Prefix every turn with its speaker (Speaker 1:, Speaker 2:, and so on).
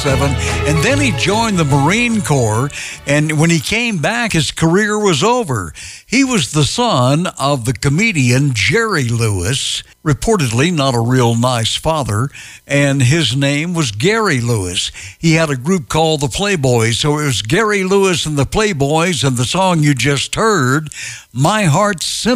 Speaker 1: 1957, and then he joined the Marine Corps, and when he came back, his career was over. He was the son of the comedian Jerry Lewis, reportedly not a real nice father, and his name was Gary Lewis. He had a group called the Playboys, so it was Gary Lewis and the Playboys, and the song you just heard, My Heart's Simple.